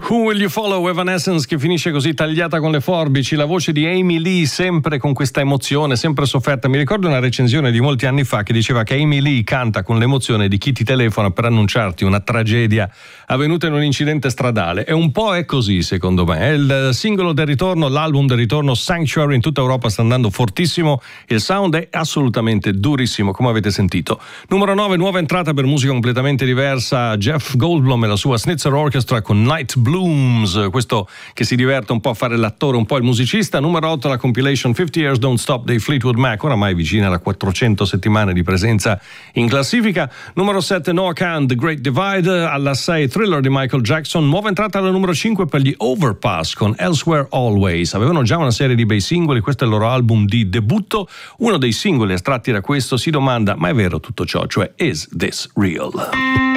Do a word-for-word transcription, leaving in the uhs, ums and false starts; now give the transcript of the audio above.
Who Will You Follow, Evanescence, che finisce così tagliata con le forbici, la voce di Amy Lee sempre con questa emozione, sempre sofferta. Mi ricordo una recensione di molti anni fa che diceva che Amy Lee canta con l'emozione di chi ti telefona per annunciarti una tragedia avvenuta in un incidente stradale, e un po' è così secondo me. È il singolo del ritorno, l'album del ritorno, Sanctuary, in tutta Europa sta andando fortissimo, il sound è assolutamente durissimo come avete sentito. Numero nove, nuova entrata per musica completamente diversa, Jeff Goldblum e la sua Schnitzer Orchestra con Night Blooms, questo che si diverte un po' a fare l'attore, un po' il musicista. Numero otto, la compilation fifty Years Don't Stop dei Fleetwood Mac, oramai vicina alla quattrocento settimane di presenza in classifica. Numero sette, Noah Kahan, The Great Divide. Alla sei, Thriller di Michael Jackson. Nuova entrata alla numero cinque per gli Overpass con Elsewhere Always. Avevano già una serie di bei singoli, questo è il loro album di debutto. Uno dei singoli estratti da questo si domanda: ma è vero tutto ciò? Cioè, is this real?